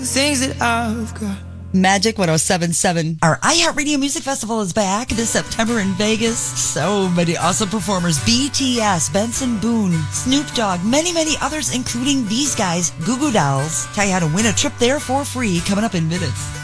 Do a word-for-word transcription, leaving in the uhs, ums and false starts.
things that I've got. Magic one oh seven point seven. Our iHeartRadio Music Festival is back this September in Vegas. So many awesome performers. B T S, Benson Boone, Snoop Dogg, many, many others, including these guys, Goo Goo Dolls. Tell you how to win a trip there for free coming up in minutes.